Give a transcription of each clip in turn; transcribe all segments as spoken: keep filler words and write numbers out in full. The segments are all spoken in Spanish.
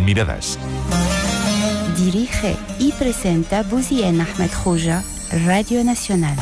miradas. Dirige y presenta Bouzien Ahmed Khouja, Radio Nacional.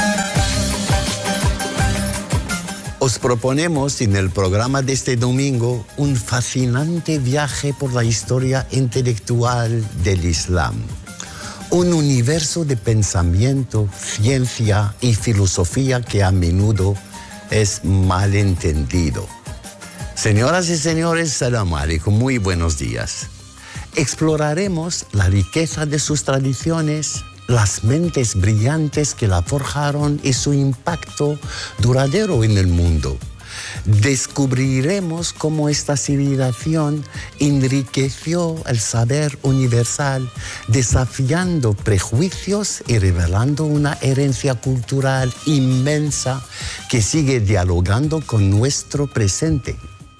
Os proponemos en el programa de este domingo un fascinante viaje por la historia intelectual del Islam. Un universo de pensamiento, ciencia y filosofía que a menudo es malentendido. Señoras y señores, salam alaikum, muy buenos días. Exploraremos la riqueza de sus tradiciones, las mentes brillantes que la forjaron y su impacto duradero en el mundo. Descubriremos cómo esta civilización enriqueció el saber universal, desafiando prejuicios y revelando una herencia cultural inmensa que sigue dialogando con nuestro presente.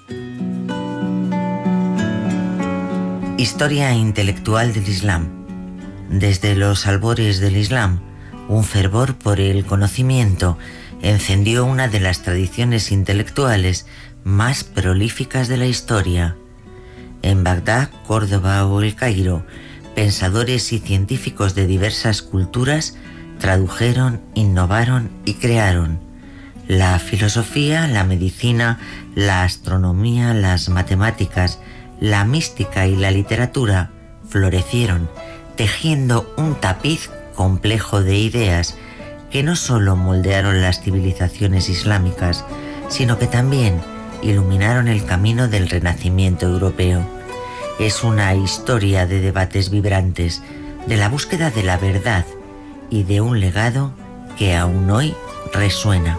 Historia intelectual del Islam. Desde los albores del Islam, un fervor por el conocimiento encendió una de las tradiciones intelectuales más prolíficas de la historia. En Bagdad, Córdoba o El Cairo, pensadores y científicos de diversas culturas tradujeron, innovaron y crearon. La filosofía, la medicina, la astronomía, las matemáticas, la mística y la literatura florecieron, tejiendo un tapiz complejo de ideas que no solo moldearon las civilizaciones islámicas, sino que también iluminaron el camino del renacimiento europeo. Es una historia de debates vibrantes, de la búsqueda de la verdad y de un legado que aún hoy resuena.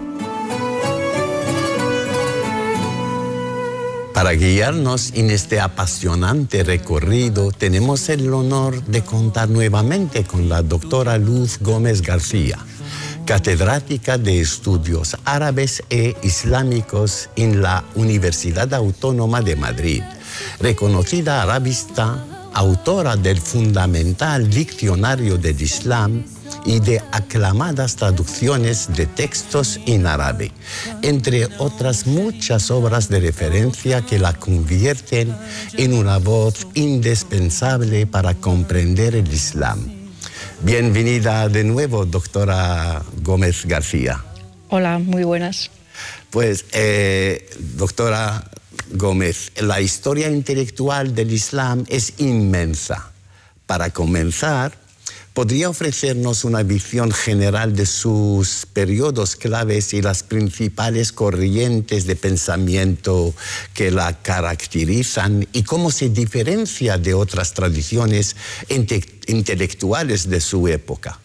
Para guiarnos en este apasionante recorrido, tenemos el honor de contar nuevamente con la doctora Luz Gómez García, catedrática de Estudios Árabes e Islámicos en la Universidad Autónoma de Madrid, reconocida arabista, autora del fundamental Diccionario del Islam y de aclamadas traducciones de textos en árabe, entre otras muchas obras de referencia que la convierten en una voz indispensable para comprender el Islam. Bienvenida de nuevo, doctora Gómez García. Hola, muy buenas. Pues, eh, doctora Gómez, la historia intelectual del Islam es inmensa. Para comenzar, ¿podría ofrecernos una visión general de sus periodos claves y las principales corrientes de pensamiento que la caracterizan y cómo se diferencia de otras tradiciones inte intelectuales de su época?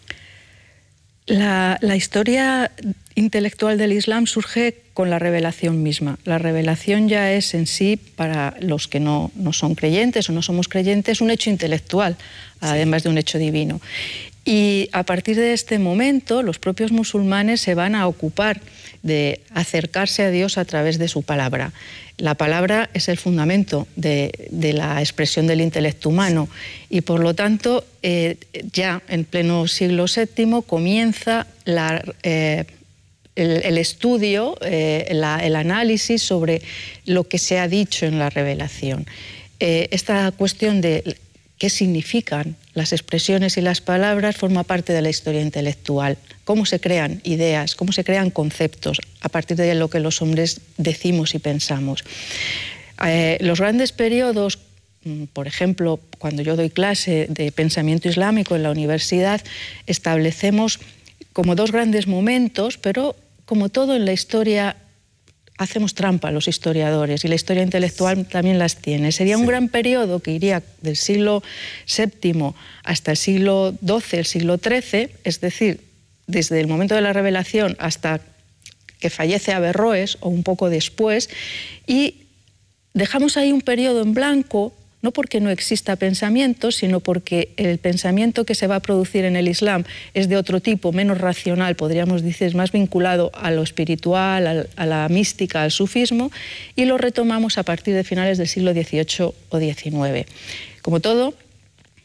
La, la historia intelectual del Islam surge con la revelación misma. La revelación ya es en sí, para los que no, no son creyentes o no somos creyentes, un hecho intelectual, además de un hecho divino. Y a partir de este momento, los propios musulmanes se van a ocupar de acercarse a Dios a través de su palabra. La palabra es el fundamento de, de la expresión del intelecto humano y, por lo tanto, eh, ya en pleno siglo séptimo comienza la, eh, el, el estudio, eh, la, el análisis sobre lo que se ha dicho en la revelación. Eh, esta cuestión de qué significan las expresiones y las palabras forma parte de la historia intelectual. Cómo se crean ideas, cómo se crean conceptos a partir de lo que los hombres decimos y pensamos. Eh, los grandes periodos, por ejemplo, cuando yo doy clase de pensamiento islámico en la universidad, establecemos como dos grandes momentos, pero como todo en la historia hacemos trampa los historiadores y la historia intelectual también las tiene. Sería sí. un gran periodo que iría del siglo séptimo hasta el siglo doce, el siglo trece, es decir, desde el momento de la revelación hasta que fallece Averroes o un poco después, y dejamos ahí un periodo en blanco, no porque no exista pensamiento, sino porque el pensamiento que se va a producir en el Islam es de otro tipo, menos racional, podríamos decir, más vinculado a lo espiritual, a la mística, al sufismo, y lo retomamos a partir de finales del siglo dieciocho o diecinueve. Como todo,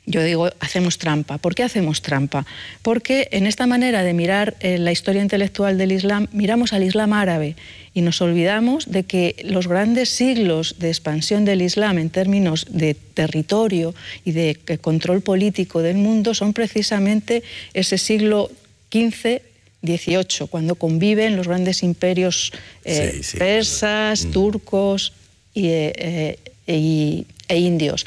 yo digo, hacemos trampa. ¿Por qué hacemos trampa? Porque en esta manera de mirar eh, la historia intelectual del Islam, miramos al Islam árabe y nos olvidamos de que los grandes siglos de expansión del Islam en términos de territorio y de control político del mundo son precisamente ese siglo quince, dieciocho, cuando conviven los grandes imperios eh, sí, sí, persas, mm. turcos y, eh, y, e indios.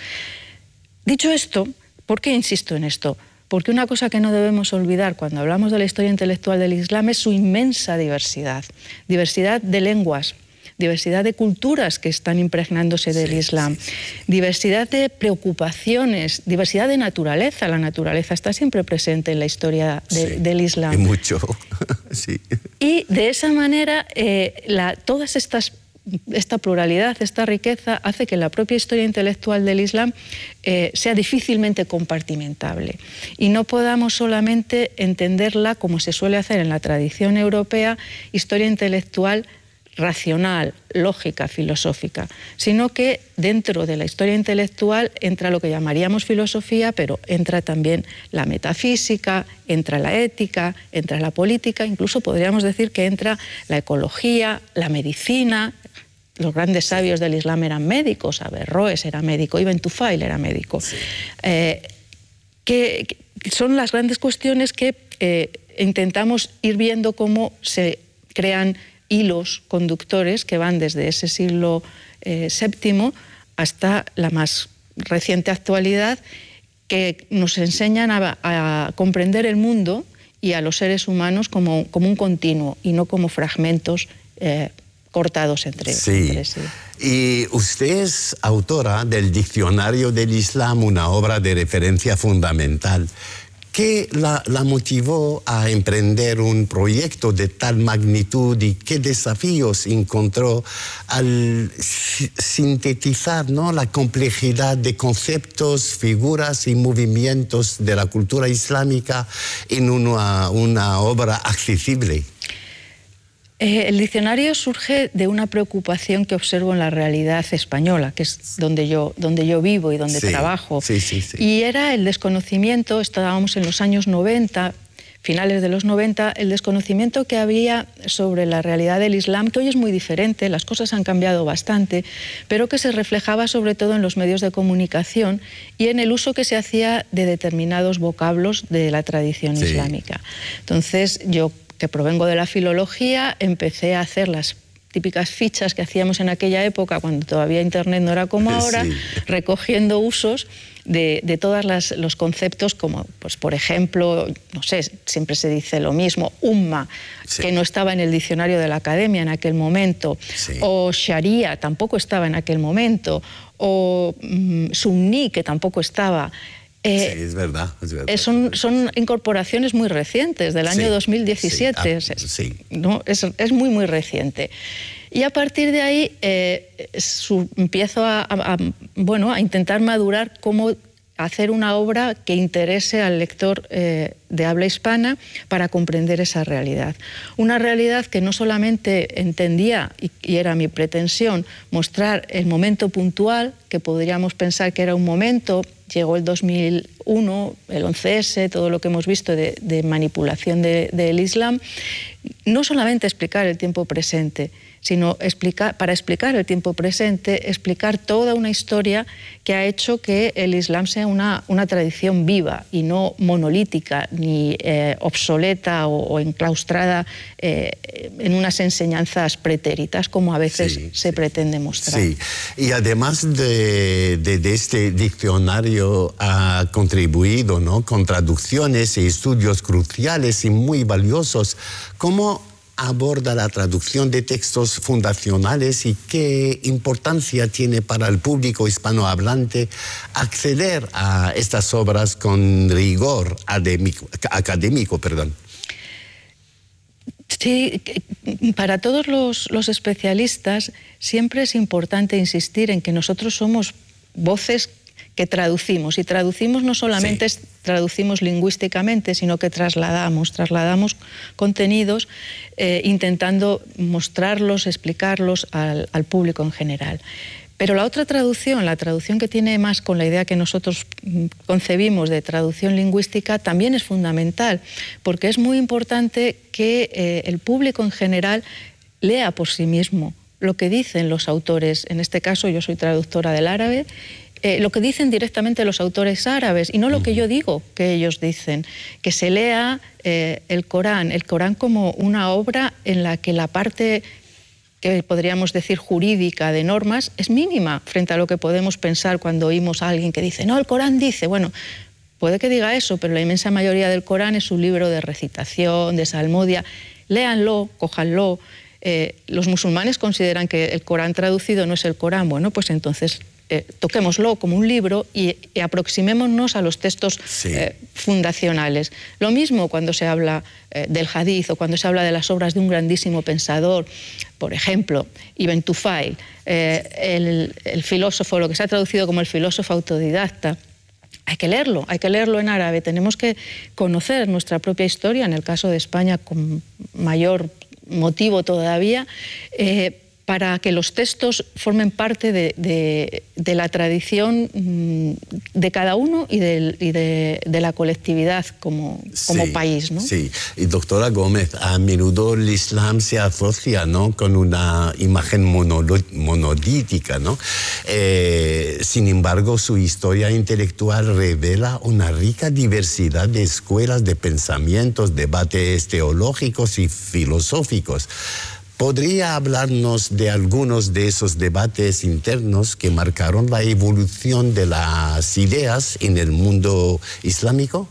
Dicho esto, ¿por qué insisto en esto? Porque una cosa que no debemos olvidar cuando hablamos de la historia intelectual del Islam es su inmensa diversidad. Diversidad de lenguas, diversidad de culturas que están impregnándose del sí, Islam, sí, sí, sí. diversidad de preocupaciones, diversidad de naturaleza. La naturaleza está siempre presente en la historia de, sí, del Islam. Y mucho, sí. Y de esa manera, eh, la, todas estas esta pluralidad, esta riqueza, hace que la propia historia intelectual del Islam eh, sea difícilmente compartimentable y no podamos solamente entenderla, como se suele hacer en la tradición europea, historia intelectual racional, lógica, filosófica, sino que dentro de la historia intelectual entra lo que llamaríamos filosofía, pero entra también la metafísica, entra la ética, entra la política, incluso podríamos decir que entra la ecología, la medicina. Los grandes sabios del Islam eran médicos, Averroes era médico, Ibn Tufail era médico. Sí. Eh, que, que son las grandes cuestiones que eh, intentamos ir viendo cómo se crean hilos conductores que van desde ese siglo eh, séptimo hasta la más reciente actualidad, que nos enseñan a, a comprender el mundo y a los seres humanos como, como un continuo y no como fragmentos eh, cortados entre sí. entre sí. Y usted es autora del Diccionario del Islam, una obra de referencia fundamental. ¿Qué la, la motivó a emprender un proyecto de tal magnitud y qué desafíos encontró al sintetizar, ¿no?, la complejidad de conceptos, figuras y movimientos de la cultura islámica en una, una obra accesible? Eh, el diccionario surge de una preocupación que observo en la realidad española, que es donde yo, donde yo vivo y donde sí, trabajo. Sí, sí, sí. Y era el desconocimiento, estábamos en los años noventa, finales de los noventa, el desconocimiento que había sobre la realidad del Islam, que hoy es muy diferente, las cosas han cambiado bastante, pero que se reflejaba sobre todo en los medios de comunicación y en el uso que se hacía de determinados vocablos de la tradición sí. islámica. Entonces, yo, que provengo de la filología, empecé a hacer las típicas fichas que hacíamos en aquella época, cuando todavía Internet no era como ahora, sí. recogiendo usos de, de todos los conceptos, como, pues, por ejemplo, no sé, siempre se dice lo mismo, umma, sí. que no estaba en el diccionario de la academia en aquel momento, sí. o sharia, tampoco estaba en aquel momento, o mm, sunní, que tampoco estaba. Eh, sí, es verdad. Es verdad. Son, son incorporaciones muy recientes, del año sí, dos mil diecisiete. Sí, ah, sí. ¿no? es, es muy, muy reciente. Y a partir de ahí eh, su, empiezo a, a, a, bueno, a intentar madurar cómo hacer una obra que interese al lector eh, de habla hispana para comprender esa realidad. Una realidad que no solamente entendía, y, y era mi pretensión, mostrar el momento puntual, que podríamos pensar que era un momento, llegó el dos mil uno, el once ese, todo lo que hemos visto de, de manipulación de, del Islam, no solamente explicar el tiempo presente, sino explicar, para explicar el tiempo presente, explicar toda una historia que ha hecho que el Islam sea una, una tradición viva y no monolítica, ni eh, obsoleta o, o enclaustrada eh, en unas enseñanzas pretéritas, como a veces sí, se sí. pretende mostrar. Sí, y además de, de, de este diccionario ha contribuido, ¿no?, con traducciones y estudios cruciales y muy valiosos. ¿Cómo aborda la traducción de textos fundacionales y qué importancia tiene para el público hispanohablante acceder a estas obras con rigor académico? académico perdón? Sí, para todos los, los especialistas siempre es importante insistir en que nosotros somos voces que traducimos, y traducimos no solamente sí. traducimos lingüísticamente, sino que trasladamos, trasladamos contenidos eh, intentando mostrarlos, explicarlos al, al público en general. Pero la otra traducción, la traducción que tiene más con la idea que nosotros concebimos de traducción lingüística, también es fundamental, porque es muy importante que eh, el público en general lea por sí mismo lo que dicen los autores. En este caso yo soy traductora del árabe, eh, lo que dicen directamente los autores árabes y no lo que yo digo que ellos dicen. Que se lea eh, el Corán, el Corán como una obra en la que la parte que podríamos decir jurídica de normas es mínima frente a lo que podemos pensar cuando oímos a alguien que dice, no, el Corán dice, bueno, puede que diga eso, pero la inmensa mayoría del Corán es un libro de recitación, de salmodia. Léanlo, cójanlo. Eh, los musulmanes consideran que el Corán traducido no es el Corán. Bueno, pues entonces eh, toquémoslo como un libro y, y aproximémonos a los textos sí. eh, fundacionales. Lo mismo cuando se habla eh, del hadith o cuando se habla de las obras de un grandísimo pensador, por ejemplo, Ibn Tufail, eh, el, el filósofo, lo que se ha traducido como el filósofo autodidacta. Hay que leerlo, hay que leerlo en árabe. Tenemos que conocer nuestra propia historia, en el caso de España con mayor motivo todavía, eh, para que los textos formen parte de, de, de la tradición de cada uno y de, y de, de la colectividad como, como sí, país, ¿no? Sí, y doctora Gómez, a menudo el Islam se asocia, ¿no?, con una imagen monolítica, ¿no? Eh, sin embargo, su historia intelectual revela una rica diversidad de escuelas de pensamientos, debates teológicos y filosóficos. ¿Podría hablarnos de algunos de esos debates internos que marcaron la evolución de las ideas en el mundo islámico?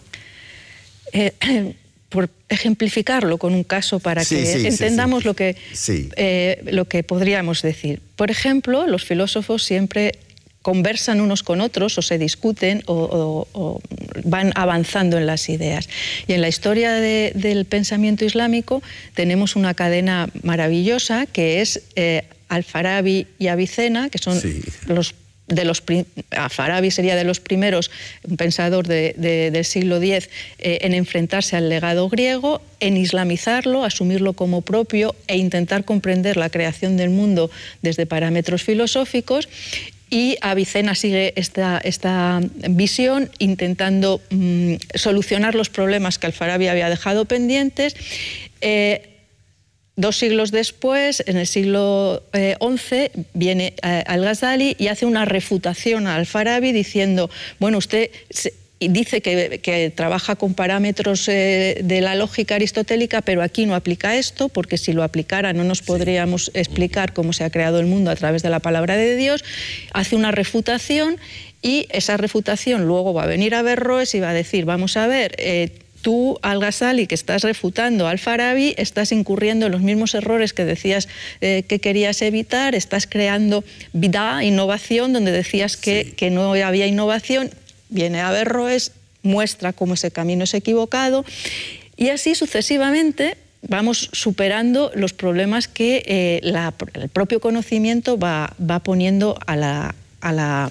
Eh, por ejemplificarlo con un caso para sí, que sí, entendamos sí, sí. Lo, que, sí. eh, lo que podríamos decir. Por ejemplo, los filósofos siempre conversan unos con otros o se discuten o, o, o van avanzando en las ideas. Y en la historia de, del pensamiento islámico tenemos una cadena maravillosa que es eh, Al-Farabi y Avicena, que son sí. los de los Al-Farabi sería de los primeros, un pensador de, de, del siglo diez, eh, en enfrentarse al legado griego, en islamizarlo, asumirlo como propio e intentar comprender la creación del mundo desde parámetros filosóficos. Y Avicena sigue esta, esta visión intentando mmm, solucionar los problemas que Al-Farabi había dejado pendientes. Eh, dos siglos después, en el siglo eh, once, viene eh, Al-Ghazali y hace una refutación a Al-Farabi diciendo, bueno, usted se, dice que, que trabaja con parámetros eh, de la lógica aristotélica, pero aquí no aplica esto, porque si lo aplicara no nos podríamos explicar cómo se ha creado el mundo a través de la palabra de Dios. Hace una refutación y esa refutación luego va a venir a Averroes y va a decir, vamos a ver, eh, tú, Al-Ghazali, que estás refutando a Al-Farabi, estás incurriendo en los mismos errores que decías eh, que querías evitar, estás creando bidá, innovación, donde decías que, sí. que no había innovación. Viene a Averroes, muestra cómo ese camino es equivocado y así sucesivamente vamos superando los problemas que eh, la, el propio conocimiento va, va poniendo a la, a la,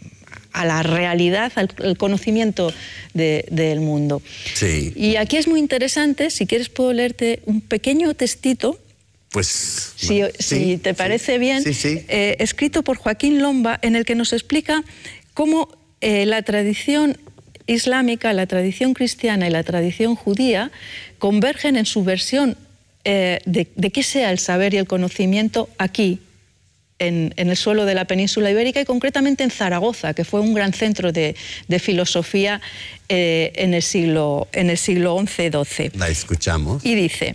a la realidad, al, al conocimiento de, del mundo. Sí. Y aquí es muy interesante, si quieres puedo leerte un pequeño textito. Pues, si, sí, si te parece sí, bien, sí, sí. Eh, escrito por Joaquín Lomba, en el que nos explica cómo Eh, la tradición islámica, la tradición cristiana y la tradición judía convergen en su versión eh, de, de qué sea el saber y el conocimiento aquí, en, en el suelo de la península ibérica y concretamente en Zaragoza, que fue un gran centro de, de filosofía eh, en el siglo, en el siglo once doce. La escuchamos. Y dice,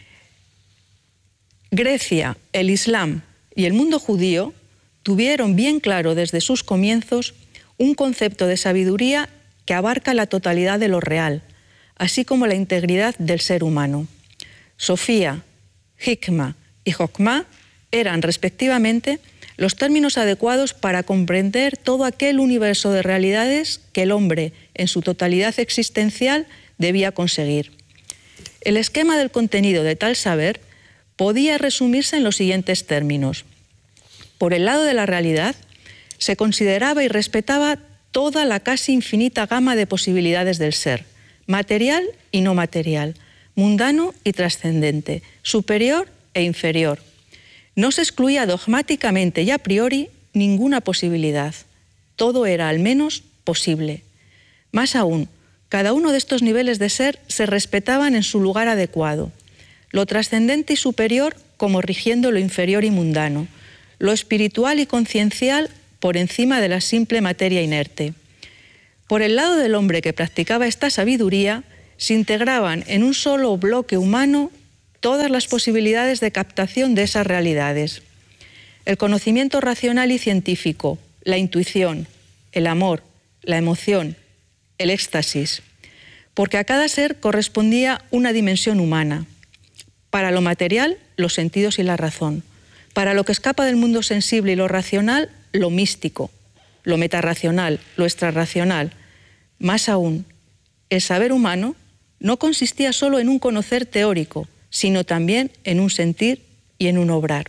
Grecia, el Islam y el mundo judío tuvieron bien claro desde sus comienzos un concepto de sabiduría que abarca la totalidad de lo real, así como la integridad del ser humano. Sofía, Hikma y Jokma eran, respectivamente, los términos adecuados para comprender todo aquel universo de realidades que el hombre, en su totalidad existencial, debía conseguir. El esquema del contenido de tal saber podía resumirse en los siguientes términos. Por el lado de la realidad, se consideraba y respetaba toda la casi infinita gama de posibilidades del ser, material y no material, mundano y trascendente, superior e inferior. No se excluía dogmáticamente y a priori ninguna posibilidad. Todo era al menos posible. Más aún, cada uno de estos niveles de ser se respetaban en su lugar adecuado. Lo trascendente y superior como rigiendo lo inferior y mundano. Lo espiritual y conciencial por encima de la simple materia inerte. Por el lado del hombre que practicaba esta sabiduría, se integraban en un solo bloque humano todas las posibilidades de captación de esas realidades. El conocimiento racional y científico, la intuición, el amor, la emoción, el éxtasis, porque a cada ser correspondía una dimensión humana. Para lo material, los sentidos y la razón. Para lo que escapa del mundo sensible y lo racional, lo místico, lo metarracional, lo extrarracional. Más aún, el saber humano no consistía solo en un conocer teórico, sino también en un sentir y en un obrar.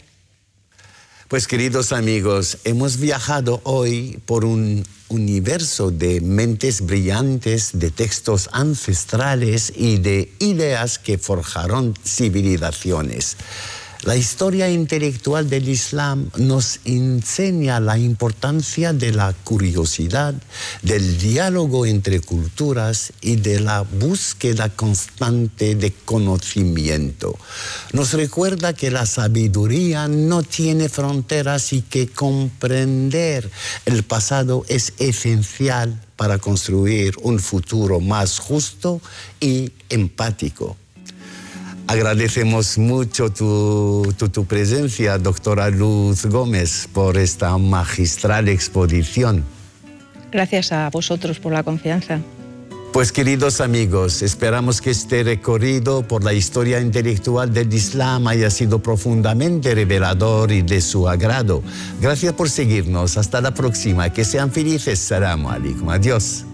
Pues queridos amigos, hemos viajado hoy por un universo de mentes brillantes, de textos ancestrales y de ideas que forjaron civilizaciones. La historia intelectual del Islam nos enseña la importancia de la curiosidad, del diálogo entre culturas y de la búsqueda constante de conocimiento. Nos recuerda que la sabiduría no tiene fronteras y que comprender el pasado es esencial para construir un futuro más justo y empático. Agradecemos mucho tu, tu, tu presencia, doctora Luz Gómez, por esta magistral exposición. Gracias a vosotros por la confianza. Pues queridos amigos, esperamos que este recorrido por la historia intelectual del Islam haya sido profundamente revelador y de su agrado. Gracias por seguirnos. Hasta la próxima. Que sean felices. Salamu alaikum. Adiós.